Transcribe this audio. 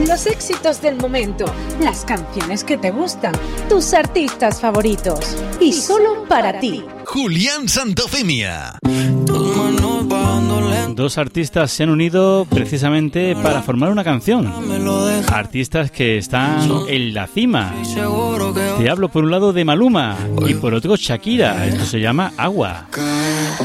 Los éxitos del momento, las canciones que te gustan, tus artistas favoritos. Y solo para ti. Julián Santofimia. Dos artistas se han unido precisamente para formar una canción. Artistas que están en la cima. Te hablo por un lado de Maluma y por otro Shakira. Esto se llama Agua.